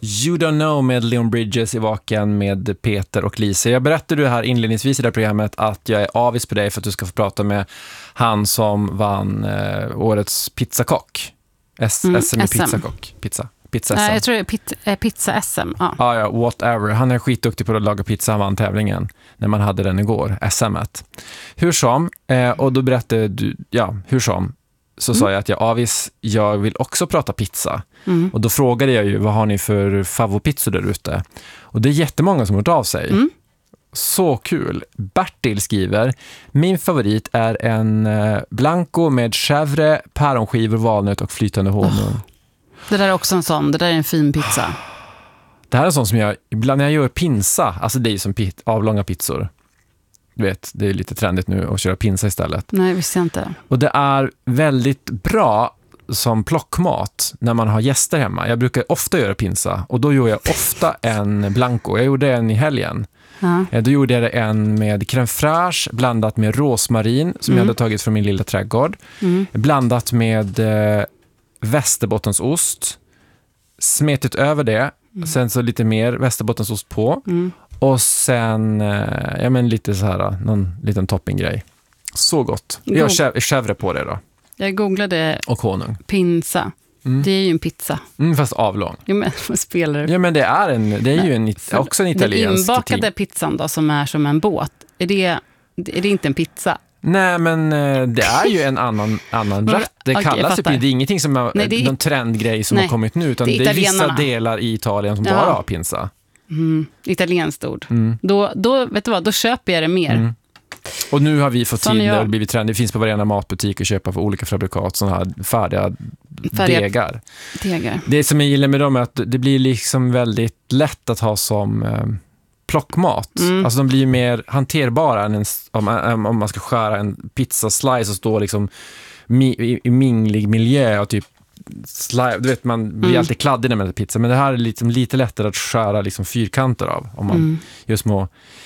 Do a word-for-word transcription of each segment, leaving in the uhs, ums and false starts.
You Don't Know med Leon Bridges i Vaken med Peter och Lisa. Jag berättade här inledningsvis i det här programmet att jag är avis på dig för att du ska få prata med han som vann eh, årets pizzakock. S- mm, S M i pizzakock. Pizza. Pizza S M. Nej, jag tror det är pit- äh, pizza S M. Ja. Ah, ja, whatever. Han är skitduktig på att laga pizza. Han vann tävlingen när man hade den igår, S M-et. Hur som, eh, och då berättade du, ja, hur som, så mm. sa jag att jag avis, jag vill också prata pizza. Mm. Och då frågade jag ju, vad har ni för favoritpizzor där ute? Och det är jättemånga som har hört av sig. Mm. Så kul. Bertil skriver, min favorit är en eh, blanco med chèvre, päronskivor, valnöt och flytande honung. Oh. Det där är också en sån, det där är en fin pizza. Det här är en sån som jag, ibland när jag gör pinsa, alltså det är som pit, avlånga pizzor. Du vet, det är lite trendigt nu att köra pinsa istället. Nej, visste jag inte. Och det är väldigt bra som plockmat när man har gäster hemma. Jag brukar ofta göra pinsa och då gör jag ofta en blanco. Jag gjorde en i helgen. Ja. Då gjorde jag en med crème fraîche blandat med rosmarin som mm. jag hade tagit från min lilla trädgård. Mm. Blandat med eh, västerbottensost. Smetit över det. Mm. Sen så lite mer västerbottensost på. Mm. Och sen eh, ja, men lite så här, någon liten toppinggrej. Så gott. Jag har chèvre på det då. Jag googlade och honung. Pinsa. Mm. Det är ju en pizza. Mm, fast avlång. Jo, men vad spelar du? Ja, men det är, en, det är ju en, också en italiensk. Den inbakade ting. Pizzan då, som är som en båt. Är det, är det inte en pizza? Nej, men det är ju en annan, annan rätt. Det okay, kallas ju, det är ingenting som är, nej, det är någon trendgrej som nej, har kommit nu, utan det är, det är vissa delar i Italien som ja. bara har pinsa. Mm, italienskt ord. Mm. Då, då, vet du vad, då köper jag det mer. Mm. Och nu har vi fått tid när det blivit trend. Det finns på varenda matbutik att köpa för olika fabrikat, sådana här färdiga, färdiga degar. degar. Det som jag gillar med dem är att det blir liksom väldigt lätt att ha som eh, plockmat. Mm. Alltså de blir mer hanterbara än en, om, om man ska skära en pizzaslice och stå liksom mi, i, i minglig miljö och typ slice, du vet, man blir mm. alltid kladdig när man äter pizza, men det här är liksom lite lättare att skära liksom fyrkanter av om man mm. gör små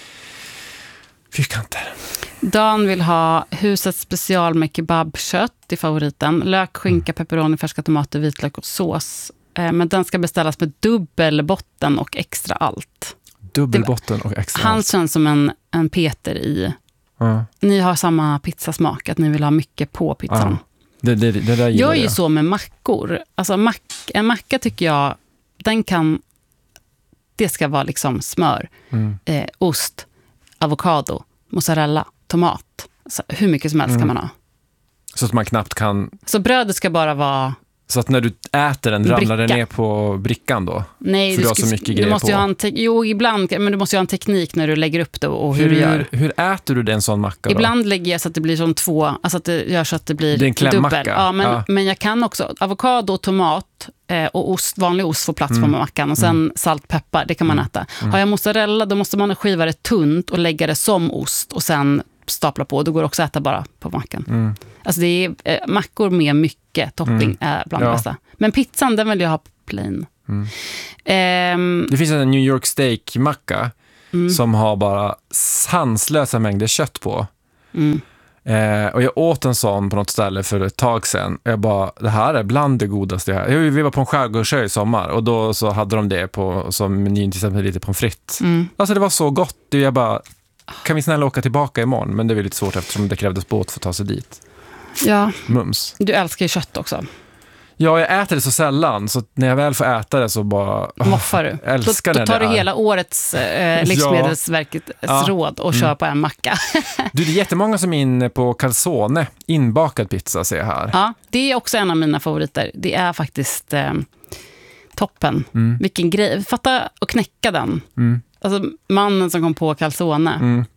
fyrkanter. Dan vill ha husets special med kebabkött i favoriten. Lök, skinka, pepperoni, färska tomater, vitlök och sås. Eh, men den ska beställas med dubbel botten och extra allt. Dubbel botten och extra Han allt. känns som en, en Peter i... Uh. Ni har samma pizzasmak, att ni vill ha mycket på pizzan. Uh. Det, det, det där jag är ju jag. så med mackor. Alltså mack, en macka tycker jag, den kan... Det ska vara liksom smör, mm. eh, ost, avokado, mozzarella, tomat. Så hur mycket som helst mm. kan man ha. Så att man knappt kan... Så brödet ska bara vara... Så att när du äter den ramlar den ner på brickan då? Nej, för du, du har så mycket grejer du måste på. Ju ha en te- jo, ibland, men du måste ju ha en teknik när du lägger upp det och hur, hur du gör. Hur äter du den sån macka då? Ibland lägger jag så att det blir som två, alltså att det gör så att det blir det är en klämmacka. dubbel. Ja, men, ja. men jag kan också, avokado, tomat eh, och ost, vanlig ost får plats mm. på mackan och sen mm. salt, peppar, det kan man mm. äta. Mm. Har jag mozzarella, då måste man skiva det tunt och lägga det som ost och sen stapla på, då går det också att äta bara på mackan. Mm. Alltså det är eh, mackor med mycket topping mm. är bland det ja. bästa. Men pizzan, den vill jag ha plain. Mm. Um, det finns en New York steak-macka mm. som har bara sanslösa mängder kött på. Mm. Eh, och jag åt en sån på något ställe för ett tag sedan. Jag bara, det här är bland det godaste jag har. Vi var på en skärgårdsö i sommar och då så hade de det på som menyn, till exempel lite pommes frites. Mm. Alltså det var så gott. Jag bara, kan vi snälla åka tillbaka imorgon? Men det är lite svårt eftersom det krävdes båt för att ta sig dit. Ja, mums. Du älskar ju kött också. Ja, jag äter det så sällan så när jag väl får äta det så bara oh, moffar du. Älskar då, då tar det du där. hela årets eh, livsmedelsverkets ja. råd och kör mm. på en macka. Du, det är jättemånga som är inne på calzone, inbakad pizza ser jag här. Ja, det är också en av mina favoriter. Det är faktiskt eh, toppen. Mm. Vilken grej. Fatta att knäcka den. Mm. Alltså mannen som kom på calzone. Mm.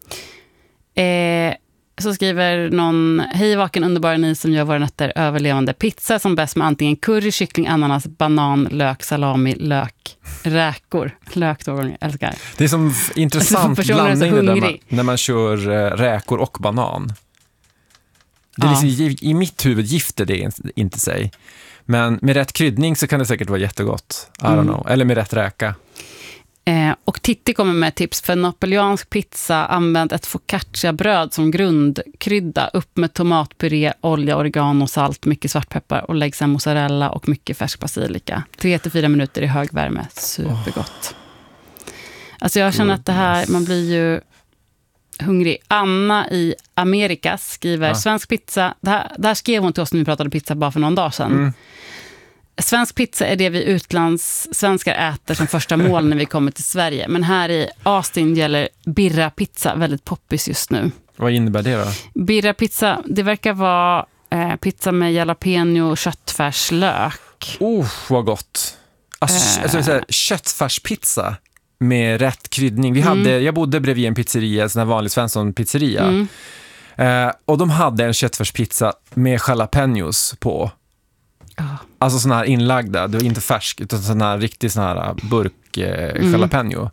Eh, Så skriver någon, hej vaken underbara ni som gör våra nötter överlevande. Pizza som bäst med antingen curry, kyckling, ananas, banan, lök, salami, lök, räkor. Lök två gånger, älskar. Det är som intressant blandning när man, när man kör äh, räkor och banan. Det är ja. liksom, i mitt huvud gifter det inte sig. Men med rätt kryddning så kan det säkert vara jättegott. I don't mm. know. Eller med rätt räka. Eh, och Titti kommer med tips för napoleansk pizza. Använd ett focaccia-bröd som grundkrydda. Upp med tomatpuré, olja, oregano, salt, mycket svartpeppar och lägg sen mozzarella och mycket färsk basilika. tre till fyra minuter i hög värme. Supergott. Oh. Alltså jag känner att det här, man blir ju hungrig. Anna i Amerika skriver, ja. Svensk pizza. Det här, det här skrev hon till oss när vi pratade pizza bara för någon dag sedan. Mm. Svensk pizza är det vi utlandssvenskar äter som första mål när vi kommer till Sverige. Men här i Austin gäller birra pizza väldigt poppis just nu. Vad innebär det då? Birra pizza, det verkar vara eh, pizza med jalapeno och köttfärslök. Oh, vad gott. Alltså, äh. alltså, köttfärspizza med rätt kryddning. Vi hade, mm. Jag bodde bredvid en pizzeria, en sån här vanlig Svensson pizzeria. Mm. Eh, och de hade en köttfärspizza med jalapenos på. Oh. Alltså sån här inlagda, det var inte färsk utan sån här riktig sån här burk eh, mm. jalapeno.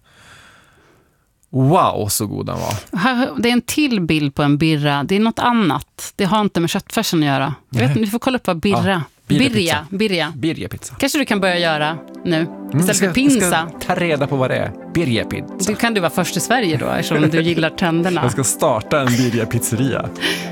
Wow, så god den var. Det är en till bild på en birra. Det är något annat. Det har inte med köttfärsen att göra. Jag vet inte, vi får kolla upp vad birra. Ja, birria, birria. Birria pizza. Kanske du kan börja göra nu. Istället för pinsa. Jag ska ta reda på vad det är. Birria pizza. Du kan du vara först i Sverige då, eftersom du gillar tänderna. Jag ska starta en birria pizzeria.